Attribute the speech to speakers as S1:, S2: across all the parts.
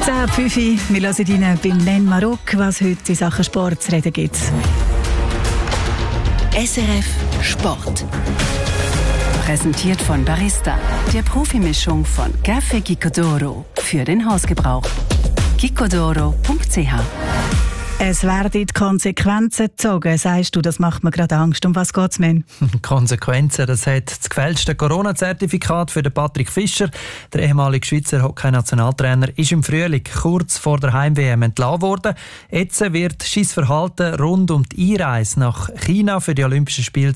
S1: 10:05 wir hören rein beim Nen Marok, was heute in Sachen Sport zu reden gibt.
S2: SRF Sport.
S3: Präsentiert von Barista, der Profimischung von Café Gicodoro für den Hausgebrauch. gicodoro.ch.
S1: Es werden Konsequenzen gezogen, sagst du, das macht mir gerade Angst. Um was geht es, Men?
S4: Konsequenzen, das hat das gefälschte Corona-Zertifikat für den Patrick Fischer. Der ehemalige Schweizer Hockey-Nationaltrainer ist im Frühling kurz vor der Heim-WM entlassen worden. Jetzt wird sein Verhalten rund um die Einreise nach China für die Olympischen Spiele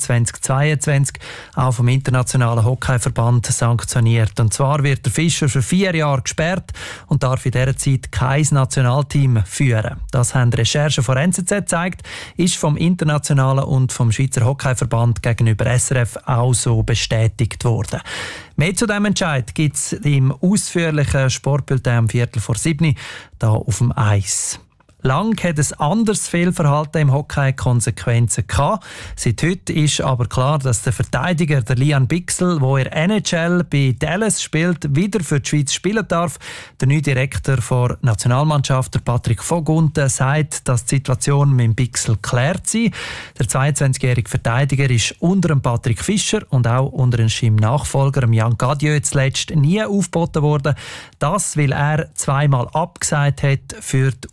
S4: 2022 auch vom Internationalen Hockeyverband sanktioniert. Und zwar wird der Fischer für 4 Jahre gesperrt und darf in dieser Zeit kein Nationalteam führen. Das haben Recherchen von NZZ gezeigt, ist vom Internationalen und vom Schweizer Hockeyverband gegenüber SRF auch so bestätigt worden. Mehr zu diesem Entscheid gibt es im ausführlichen Sportbulletin um 6:45 hier auf dem Eis. Lang hat ein anderes Fehlverhalten im Hockey Konsequenzen gehabt. Seit heute ist aber klar, dass der Verteidiger, der Lian Bichsel, der in der NHL bei Dallas spielt, wieder für die Schweiz spielen darf. Der neue Direktor der Nationalmannschaft, der Patrick Vogunten, sagt, dass die Situation mit dem Bichsel geklärt sei. Der 22-jährige Verteidiger ist unter dem Patrick Fischer und auch unter seinem Nachfolger, dem Jan Gadieu, zuletzt nie aufgeboten worden. Das, weil er 2-mal abgesagt hat für die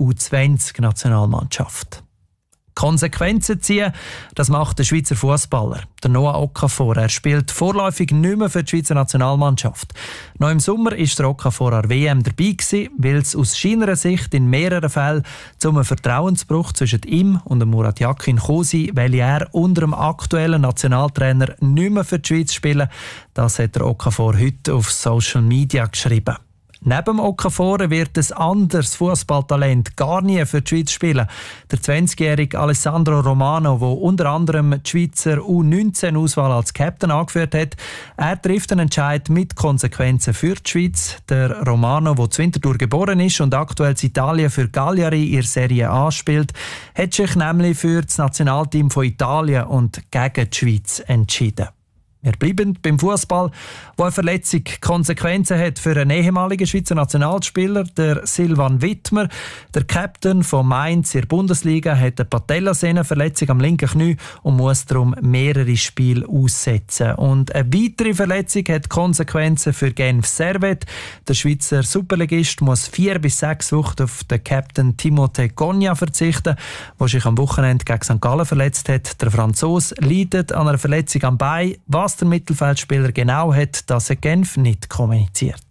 S4: U20-Nationalmannschaft. Konsequenzen ziehen, das macht der Schweizer Fußballer, der Noah Okafor. Er spielt vorläufig nicht mehr für die Schweizer Nationalmannschaft. Noch im Sommer war der Okafor an der WM dabei gewesen, weil es aus seiner Sicht in mehreren Fällen zu einem Vertrauensbruch zwischen ihm und Murat Yakin gekommen sei, weil er unter dem aktuellen Nationaltrainer nicht mehr für die Schweiz spielen. Das hat der Okafor heute auf Social Media geschrieben. Neben Okafor wird ein anderes Fußballtalent gar nie für die Schweiz spielen. Der 20-jährige Alessandro Romano, der unter anderem die Schweizer U19-Auswahl als Captain angeführt hat, er trifft einen Entscheid mit Konsequenzen für die Schweiz. Der Romano, der zu Winterthur geboren ist und aktuell in Italien für Cagliari in der Serie A spielt, hat sich nämlich für das Nationalteam von Italien und gegen die Schweiz entschieden. Wir bleiben beim Fußball, wo eine Verletzung Konsequenzen hat für einen ehemaligen Schweizer Nationalspieler, der Silvan Wittmer. Der Captain von Mainz in der Bundesliga hat eine Patellasehnenverletzung am linken Knie und muss darum mehrere Spiele aussetzen. Und eine weitere Verletzung hat Konsequenzen für Genf Servette. Der Schweizer Superligist muss 4 bis 6 Wochen auf den Captain Timothée Cogna verzichten, der sich am Wochenende gegen St. Gallen verletzt hat. Der Franzose leidet an einer Verletzung am Bein. Was der Mittelfeldspieler genau hat, das hat Genf nicht kommuniziert.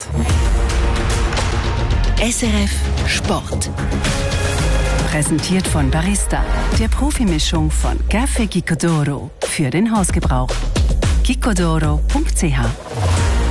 S2: SRF Sport.
S3: Präsentiert von Barista, der Profimischung von Café Gicodoro für den Hausgebrauch. gicodoro.ch.